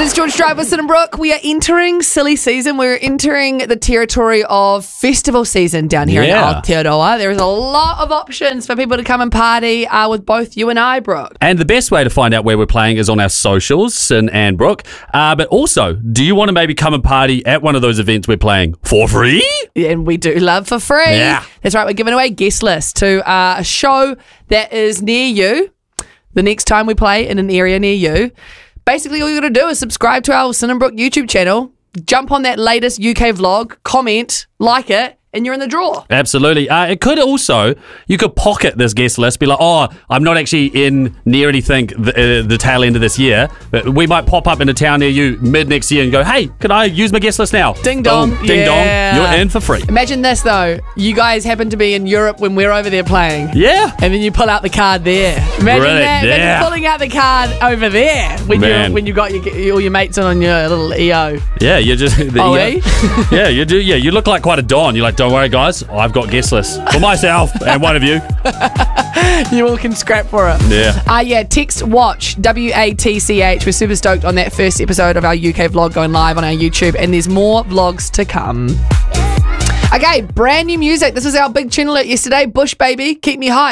It is George Drive with Sid and Brooke. We are entering silly season. We're entering the territory of festival season down here in Aotearoa. There is a lot of options for people to come and party with both you and I, Brooke. And the best way to find out where we're playing is on our socials, Sin and Brooke. But also, do you want to maybe come and party at one of those events we're playing for free? And we do love for free. Yeah. That's right. We're giving away guest list to a show that is near you the next time we play in an area near you. Basically, all you got to do is subscribe to our Sin and Brooke YouTube channel, jump on that latest UK vlog, comment, like it, and you're in the draw. Absolutely. It could also, you could pocket this guest list, be like, oh, I'm not actually in near anything the tail end of this year, but we might pop up in a town near you mid next year and go, hey, can I use my guest list now? Ding dong. Boom, ding dong. You're in for free. Imagine this, though. You guys happen to be in Europe when we're over there playing. Yeah. And then you pull out the card there. Imagine that. Yeah. Imagine pulling out the card over there when you got all your mates on your little EO. Yeah, you're just... Yeah, you do. Yeah, you look like quite a don. You're like, don't worry, guys. I've got guest lists for myself and one of you. You all can scrap for it. Yeah. Text WATCH, WATCH. We're super stoked on that first episode of our UK vlog going live on our YouTube, and there's more vlogs to come. Okay, brand new music. This was our big channel alert yesterday. Bush Baby, Keep Me Hype.